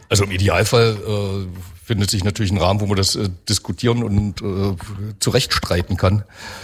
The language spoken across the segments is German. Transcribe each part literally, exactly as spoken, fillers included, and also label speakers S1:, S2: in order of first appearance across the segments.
S1: Also im Idealfall äh, findet sich natürlich ein Rahmen, wo man das äh, diskutieren und äh, zurechtstreiten kann.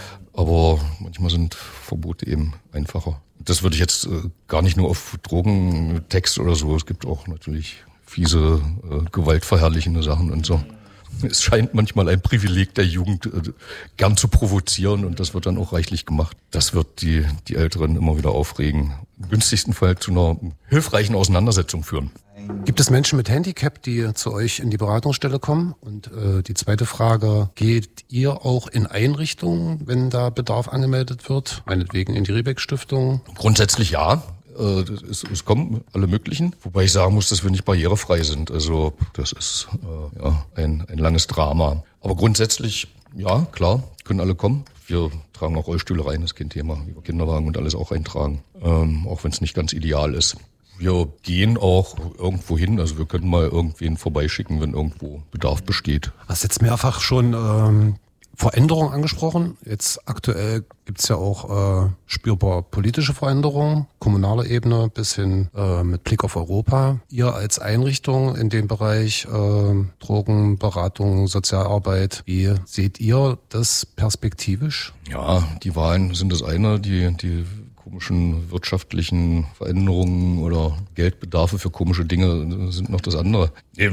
S1: Aber manchmal sind Verbote eben einfacher. Das würde ich jetzt äh, gar nicht nur auf Drogentext oder so. Es gibt auch natürlich fiese, äh, gewaltverherrlichende Sachen und so. Es scheint manchmal ein Privileg der Jugend, äh, gern zu provozieren, und das wird dann auch reichlich gemacht. Das wird die, die Älteren immer wieder aufregen. Im günstigsten Fall zu einer hilfreichen Auseinandersetzung führen.
S2: Gibt es Menschen mit Handicap, die zu euch in die Beratungsstelle kommen? Und äh, die zweite Frage, geht ihr auch in Einrichtungen, wenn da Bedarf angemeldet wird? Meinetwegen in die Riebeck-Stiftung?
S1: Grundsätzlich ja. Äh, es, es kommen alle möglichen. Wobei ich sagen muss, dass wir nicht barrierefrei sind. Also das ist äh, ja, ein, ein langes Drama. Aber grundsätzlich, ja, klar, können alle kommen. Wir tragen auch Rollstühle rein, ist kein Thema. Wir Kinderwagen und alles auch eintragen. Ähm, auch wenn es nicht ganz ideal ist. Wir gehen auch irgendwo hin, also wir können mal irgendwen vorbeischicken, wenn irgendwo Bedarf besteht.
S2: Du hast jetzt mehrfach schon ähm, Veränderungen angesprochen. Jetzt aktuell gibt's ja auch äh, spürbar politische Veränderungen, kommunaler Ebene bis hin äh, mit Blick auf Europa. Ihr als Einrichtung in dem Bereich äh, Drogenberatung, Sozialarbeit, wie seht ihr das perspektivisch?
S1: Ja, die Wahlen sind das eine, die die komischen wirtschaftlichen Veränderungen oder Geldbedarfe für komische Dinge sind noch das andere.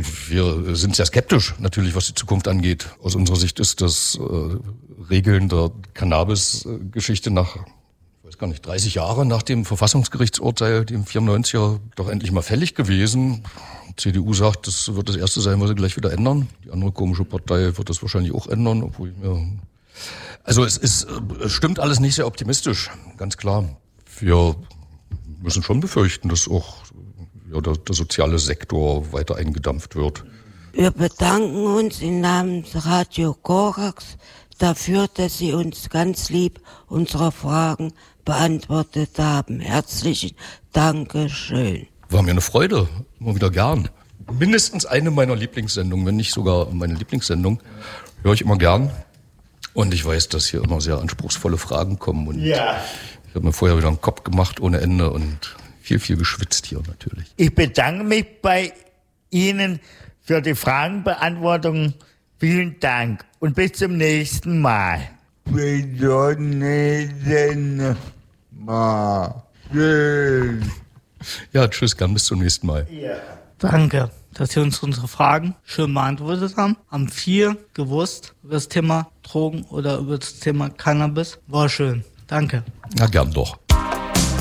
S1: Wir sind sehr skeptisch natürlich, was die Zukunft angeht. Aus unserer Sicht ist das äh, Regeln der Cannabis-Geschichte nach, ich weiß gar nicht, dreißig Jahre nach dem Verfassungsgerichtsurteil, dem vierundneunziger, doch endlich mal fällig gewesen. Die C D U sagt, das wird das Erste sein, was sie gleich wieder ändern. Die andere komische Partei wird das wahrscheinlich auch ändern, obwohl ich mir... Also es ist, es stimmt alles nicht sehr optimistisch, ganz klar. Wir müssen schon befürchten, dass auch ja, der, der soziale Sektor weiter eingedampft wird.
S3: Wir bedanken uns im Namen Radio Korax dafür, dass Sie uns ganz lieb unsere Fragen beantwortet haben. Herzlichen Dankeschön.
S1: War mir eine Freude, immer wieder gern. Mindestens eine meiner Lieblingssendungen, wenn nicht sogar meine Lieblingssendung, höre ich immer gern. Und ich weiß, dass hier immer sehr anspruchsvolle Fragen kommen. Und ja. Ich habe mir vorher wieder einen Kopf gemacht ohne Ende und viel, viel geschwitzt hier natürlich.
S4: Ich bedanke mich bei Ihnen für die Fragenbeantwortung. Vielen Dank und bis zum nächsten Mal. Bis zum nächsten Mal. Tschüss.
S1: Ja, tschüss, gern bis zum nächsten Mal.
S4: Ja.
S5: Danke, dass Sie uns unsere Fragen schön beantwortet haben. Haben viel gewusst über das Thema Drogen oder über das Thema Cannabis. War schön. Danke.
S1: Ja, gern doch.